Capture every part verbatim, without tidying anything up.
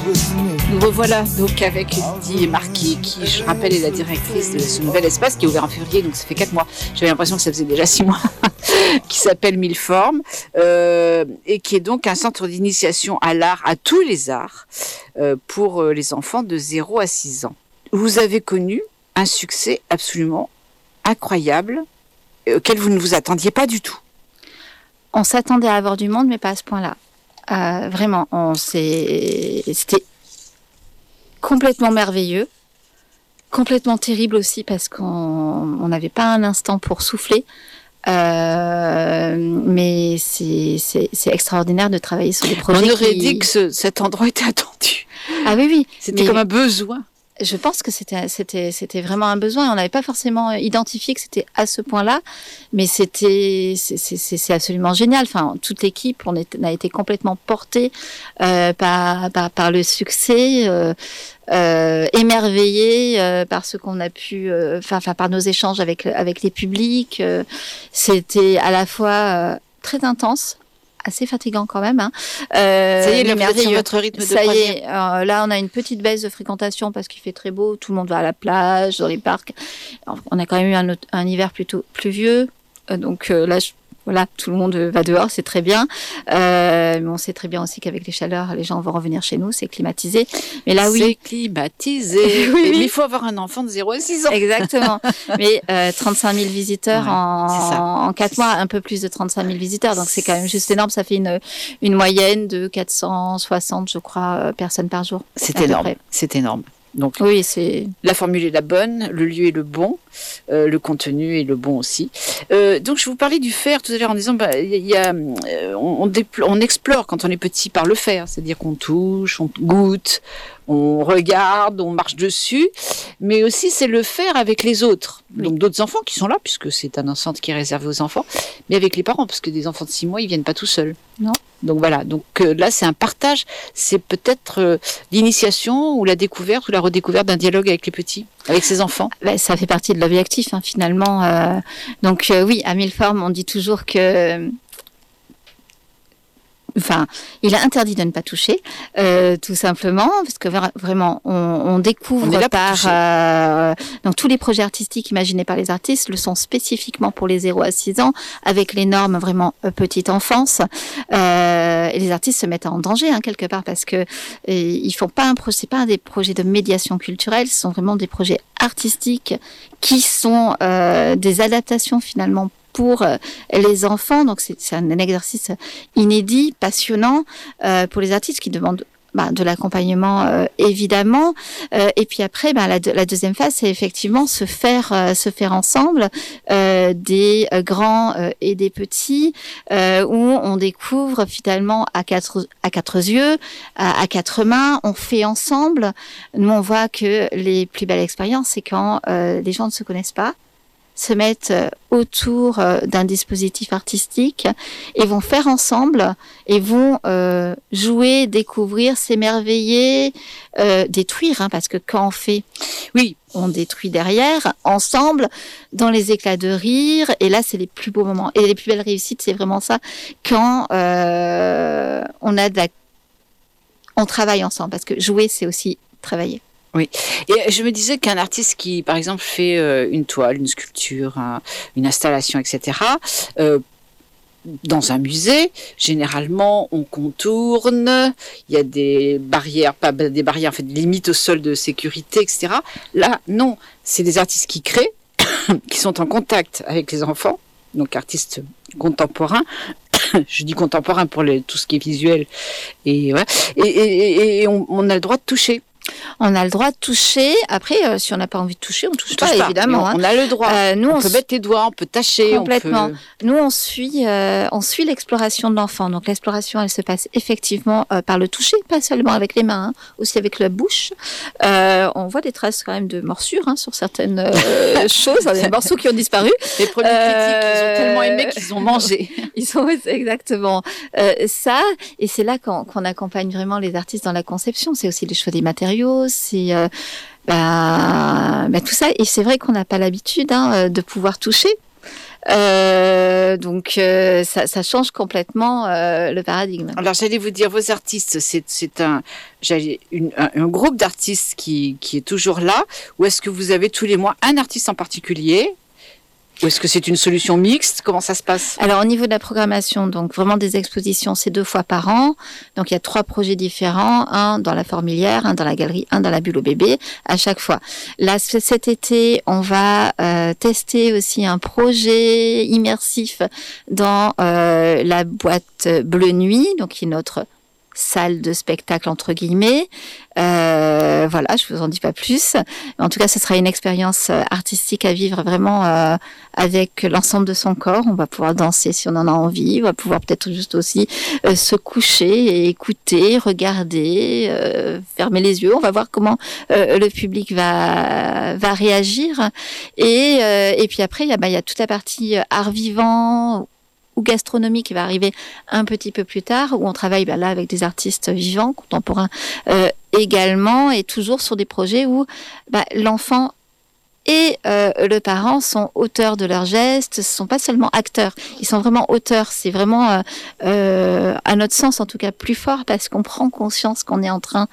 Nous revoilà donc avec Lydie Marquis, qui, je rappelle, est la directrice de ce nouvel espace qui est ouvert en février, donc ça fait quatre mois. J'avais l'impression que ça faisait déjà six mois, qui s'appelle Mille Formes, euh, et qui est donc un centre d'initiation à l'art, à tous les arts, euh, pour les enfants de zéro à six ans. Vous avez connu un succès absolument incroyable, auquel vous ne vous attendiez pas du tout. On s'attendait à avoir du monde, mais pas à ce point-là. Euh, vraiment, on s'est... c'était complètement merveilleux, complètement terrible aussi parce qu'on n'avait pas un instant pour souffler. Euh, mais c'est, c'est, c'est extraordinaire de travailler sur des projets. On aurait qui... dit que ce, cet endroit était attendu. Ah oui, oui. C'était mais... comme un besoin. Je pense que c'était, c'était, c'était vraiment un besoin. On n'avait pas forcément identifié que c'était à ce point-là, mais c'était, c'est, c'est, c'est absolument génial. Enfin, toute l'équipe, on, est, on a été complètement porté euh, par, par, par le succès, euh, euh, émerveillé euh, par ce qu'on a pu, euh, enfin, enfin, par nos échanges avec avec les publics. Euh, c'était à la fois euh, très intense, assez fatigant quand même. Hein. Euh, ça y est, là, vous êtes sur votre rythme de ça croisière. y est, euh, là, on a une petite baisse de fréquentation parce qu'il fait très beau. Tout le monde va à la plage, dans les parcs. Alors, on a quand même eu un, autre, un hiver plutôt pluvieux. Euh, donc euh, là, je, voilà, tout le monde va dehors, c'est très bien. Euh, mais on sait très bien aussi qu'avec les chaleurs, les gens vont revenir chez nous, c'est climatisé. Mais là, c'est oui. C'est climatisé. oui, oui. Mais il faut avoir un enfant de zéro à six ans. Exactement. Mais euh, trente-cinq mille visiteurs ouais, en, en quatre mois, un peu plus de trente-cinq mille visiteurs. Donc c'est quand même juste énorme. Ça fait une, une moyenne de quatre cent soixante, je crois, personnes par jour. C'est énorme. C'est énorme. Donc, oui, c'est... la formule est la bonne, le lieu est le bon, euh, le contenu est le bon aussi. Euh, donc, je vous parlais du faire tout à l'heure en disant, bah, y a, y a, euh, on, on, dépl- on explore quand on est petit par le faire, c'est-à-dire qu'on touche, on goûte, on regarde, on marche dessus, mais aussi c'est le faire avec les autres. Oui. Donc d'autres enfants qui sont là, puisque c'est un centre qui est réservé aux enfants, mais avec les parents, parce que des enfants de six mois, ils viennent pas tout seuls. Non. Donc voilà, donc euh, là c'est un partage, c'est peut-être euh, l'initiation ou la découverte ou la redécouverte d'un dialogue avec les petits, avec ses enfants. Ben, ça fait partie de l'objectif hein, finalement. Euh, donc euh, oui, à Mille Formes, on dit toujours que... Enfin, il est interdit de ne pas toucher, euh, tout simplement, parce que vraiment, on, on découvre on par euh, donc tous les projets artistiques imaginés par les artistes le sont spécifiquement pour les zéro à six ans, avec les normes vraiment euh, petite enfance. Euh, et les artistes se mettent en danger hein, quelque part parce que euh, ils font pas un projet, c'est pas des projets de médiation culturelle, ce sont vraiment des projets artistiques qui sont euh, des adaptations finalement pour les enfants, donc c'est, c'est un exercice inédit, passionnant euh, pour les artistes qui demandent bah, de l'accompagnement euh, évidemment. Euh, et puis après, bah, la, la deuxième phase, c'est effectivement se faire, euh, se faire ensemble euh, des euh, grands euh, et des petits, euh, où on découvre finalement à quatre à quatre yeux, à, à quatre mains, on fait ensemble. Nous, on voit que les plus belles expériences, c'est quand euh, les gens ne se connaissent pas, se mettent autour d'un dispositif artistique et vont faire ensemble et vont euh, jouer, découvrir, s'émerveiller, euh, détruire, hein, parce que quand on fait, oui, on détruit derrière, ensemble, dans les éclats de rire, et là c'est les plus beaux moments. Et les plus belles réussites, c'est vraiment ça, quand euh, on a de la... on travaille ensemble, parce que jouer, c'est aussi travailler. Oui, et je me disais qu'un artiste qui, par exemple, fait euh, une toile, une sculpture, un, une installation, et cetera, euh, dans un musée, généralement, on contourne, il y a des barrières, pas des barrières, en fait, des limites au sol de sécurité, et cetera. Là, non, c'est des artistes qui créent, qui sont en contact avec les enfants, donc artistes contemporains. Je dis contemporains pour les, tout ce qui est visuel, et, ouais, et, et, et on, on a le droit de toucher. On a le droit de toucher. Après, euh, si on n'a pas envie de toucher, on ne touche, touche pas, pas, évidemment. On, hein. on a le droit. Euh, nous, on, on peut s... mettre les doigts, on peut tâcher. Complètement. On peut... Nous, on suit, euh, on suit l'exploration de l'enfant. Donc, l'exploration, elle se passe effectivement euh, par le toucher, pas seulement avec les mains, hein, aussi avec la bouche. Euh, on voit des traces quand même de morsures hein, sur certaines euh, choses, des morceaux qui ont disparu. Les premiers critiques, ils ont tellement aimé qu'ils ont mangé. Ils sont exactement euh, ça. Et c'est là qu'on, qu'on accompagne vraiment les artistes dans la conception. C'est aussi les choix des matériaux, c'est euh, bah, bah, tout ça. Et c'est vrai qu'on n'a pas l'habitude hein, de pouvoir toucher. Euh, donc euh, ça, ça change complètement euh, le paradigme. Alors j'allais vous dire, vos artistes, c'est, c'est un, j'allais, une, un, un groupe d'artistes qui, qui est toujours là, ou est-ce que vous avez tous les mois un artiste en particulier? Ou est-ce que c'est une solution mixte? Comment ça se passe? Alors au niveau de la programmation, donc vraiment des expositions, c'est deux fois par an. Donc il y a trois projets différents, un dans la Fourmilière, un dans la galerie, un dans la Bulle au bébé, à chaque fois. Là, cet été, on va euh, tester aussi un projet immersif dans euh, la boîte Bleu Nuit, donc qui est notre salle de spectacle entre guillemets. Euh, voilà, je vous en dis pas plus. En tout cas, ce sera une expérience artistique à vivre vraiment euh, avec l'ensemble de son corps. On va pouvoir danser si on en a envie. On va pouvoir peut-être juste aussi euh, se coucher et écouter, regarder, euh, fermer les yeux. On va voir comment euh, le public va va réagir. Et euh, et puis après, il y a bah, il y a toute la partie art vivant ou gastronomie qui va arriver un petit peu plus tard, où on travaille ben là avec des artistes vivants, contemporains euh, également, et toujours sur des projets où ben, l'enfant et euh, le parent sont auteurs de leurs gestes, ce sont pas seulement acteurs, ils sont vraiment auteurs. C'est vraiment, euh, euh, à notre sens en tout cas, plus fort parce qu'on prend conscience qu'on est en train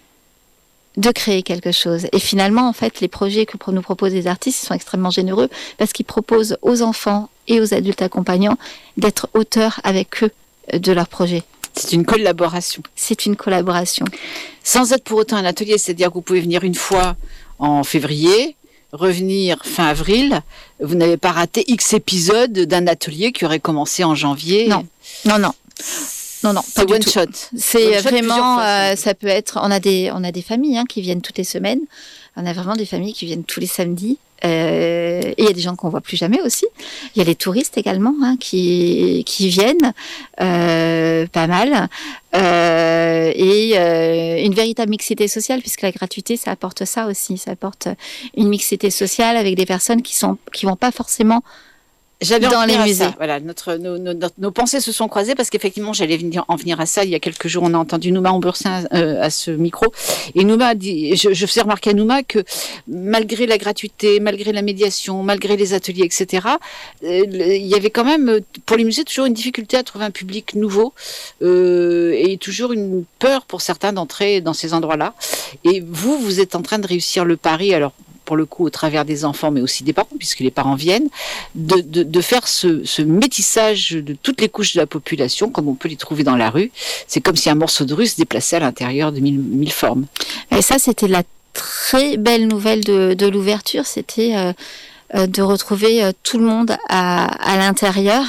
de créer quelque chose. Et finalement, en fait, les projets que nous proposent les artistes sont extrêmement généreux parce qu'ils proposent aux enfants et aux adultes accompagnants d'être auteurs avec eux de leur projet. C'est une collaboration. C'est une collaboration. Sans être pour autant un atelier, c'est-à-dire que vous pouvez venir une fois en février, revenir fin avril. Vous n'avez pas raté X épisodes d'un atelier qui aurait commencé en janvier. Non, non, non. Non, non, pas c'est du one tout. shot. C'est one shot vraiment, fois, euh, ça peut être. On a des, on a des familles hein, qui viennent toutes les semaines. On a vraiment des familles qui viennent tous les samedis. Euh, et il y a des gens qu'on voit plus jamais aussi. Il y a les touristes également hein, qui qui viennent, euh, pas mal. Euh, et euh, une véritable mixité sociale puisque la gratuité ça apporte ça aussi. Ça apporte une mixité sociale avec des personnes qui sont qui vont pas forcément J'avais dans les musées. Ça. Voilà, notre, nos, nos, nos pensées se sont croisées parce qu'effectivement, j'allais venir, en venir à ça. Il y a quelques jours, on a entendu Nouma Ambursin euh, à ce micro. Et Nouma a dit, je, je faisais remarquer à Nouma que malgré la gratuité, malgré la médiation, malgré les ateliers, et cetera, euh, il y avait quand même, pour les musées, toujours une difficulté à trouver un public nouveau euh, et toujours une peur pour certains d'entrer dans ces endroits-là. Et vous, vous êtes en train de réussir le pari. Alors, pour le coup, au travers des enfants, mais aussi des parents, puisque les parents viennent, de, de, de faire ce, ce métissage de toutes les couches de la population, comme on peut les trouver dans la rue. C'est comme si un morceau de rue se déplaçait à l'intérieur de mille, mille formes. Et ça, c'était la très belle nouvelle de, de l'ouverture, c'était euh, euh, de retrouver euh, tout le monde à, à l'intérieur.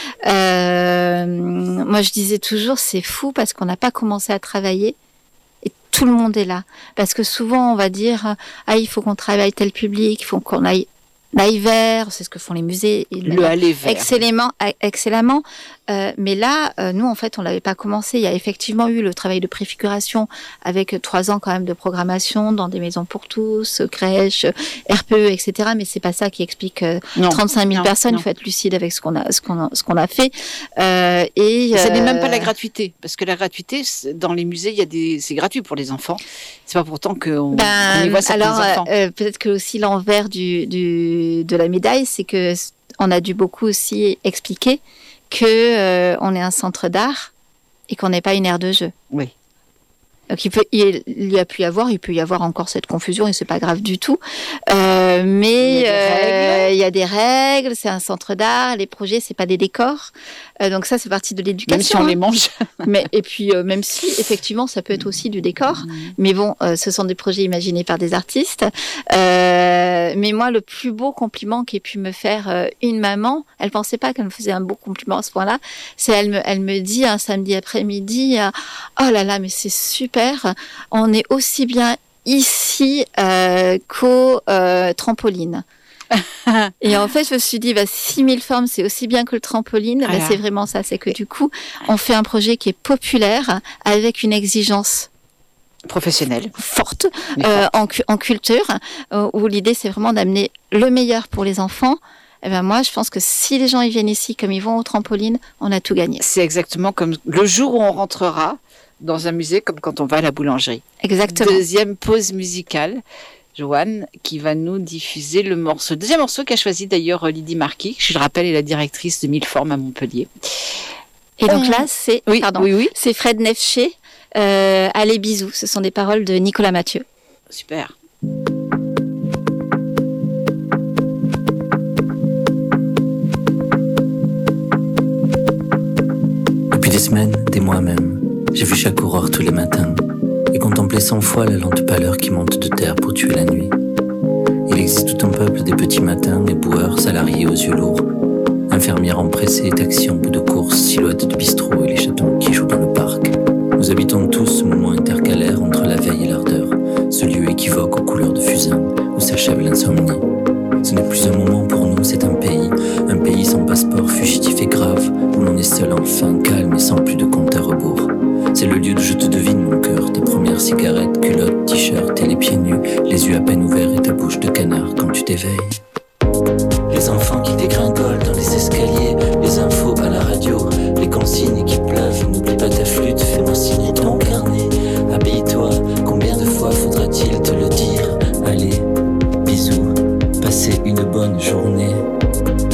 Euh, moi, je disais toujours, c'est fou parce qu'on n'a pas commencé à travailler. Tout le monde est là. Parce que souvent, on va dire, ah, il faut qu'on travaille tel public, il faut qu'on aille, aille vers, c'est ce que font les musées. Le aller vers. Excellemment, excellemment. Euh, mais là, euh, nous, en fait, on l'avait pas commencé. Il y a effectivement eu le travail de préfiguration avec trois ans quand même de programmation dans des maisons pour tous, crèches, R P E, et cetera. Mais c'est pas ça qui explique euh, trente-cinq mille non, personnes. Non. Il faut être lucide avec ce qu'on a, ce qu'on a, ce qu'on a fait. Euh, et ça euh... n'est même pas la gratuité, parce que la gratuité dans les musées, il y a des, c'est gratuit pour les enfants. C'est pas pourtant qu'on ben, qu y voit certains alors, enfants. Euh, peut-être que aussi l'envers du, du de la médaille, c'est que on a dû beaucoup aussi expliquer que euh, on est un centre d'art et qu'on n'est pas une aire de jeu. Oui. Donc il peut, il, il y a pu y avoir, il peut y avoir encore cette confusion et c'est pas grave du tout. Euh, mais il y, euh, il y a des règles, c'est un centre d'art, les projets c'est pas des décors. Euh, donc ça c'est partie de l'éducation. Même si on hein. les mange. mais et puis euh, même si effectivement ça peut être aussi du décor, mmh. mais bon, euh, ce sont des projets imaginés par des artistes. Euh, mais moi le plus beau compliment qu'ait pu me faire euh, une maman, elle pensait pas qu'elle me faisait un beau compliment à ce point-là, c'est elle me elle me dit un samedi après-midi, euh, oh là là mais c'est super. On est aussi bien ici euh, qu'au euh, trampoline. Et en fait, je me suis dit, bah, six mille formes, c'est aussi bien que le trampoline. Bah, c'est vraiment ça. C'est que du coup, on fait un projet qui est populaire avec une exigence professionnelle forte euh, en, en culture, euh, où l'idée, c'est vraiment d'amener le meilleur pour les enfants. Eh ben moi, je pense que si les gens ils viennent ici comme ils vont au trampoline, on a tout gagné. C'est exactement comme le jour où on rentrera dans un musée, comme quand on va à la boulangerie. Exactement. Deuxième pause musicale. Joanne, qui va nous diffuser le morceau, le deuxième morceau qu'a choisi d'ailleurs Lydie Marquis, qui, je le rappelle, est la directrice de Mille Formes à Montpellier. Et donc là, c'est, oui, pardon, oui, oui. c'est Fred Nefché, euh, Allez bisous. Ce sont des paroles de Nicolas Mathieu. Super. Depuis des semaines, des mois même, j'ai vu chaque aurore tous les matins et contemplé cent fois la lente pâleur qui monte de terre pour tuer la nuit. Il existe tout un peuple des petits matins, des boueurs salariés aux yeux lourds, infirmières empressées, taxis en bout de course, silhouettes de bistrot et les chatons qui jouent dans le parc. Nous habitons tous ce moment intercalaire entre la veille et l'ardeur, ce lieu équivoque aux couleurs de fusain où s'achève l'insomnie. Ce n'est plus un moment pour nous, c'est un pays, un pays sans passeport fugitif et grave, où l'on est seul enfin, calme et sans plus de compte à rebours. C'est le lieu de je te devine mon cœur, ta première cigarette, culotte, t-shirt et les pieds nus, les yeux à peine ouverts et ta bouche de canard quand tu t'éveilles. Les enfants qui dégringolent dans les escaliers, les infos à la radio, les consignes qui pleuvent, n'oublie pas ta flûte, fais-moi signer ton carnet. Habille-toi, combien de fois faudra-t-il te le dire? Allez, bisous, passez une bonne journée.